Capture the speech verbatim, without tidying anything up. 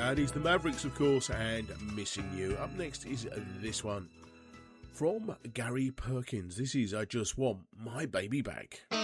That is the Mavericks, of course, and Missing You. Up next is this one from Gary Perkins. This is I Just Want My Baby Back.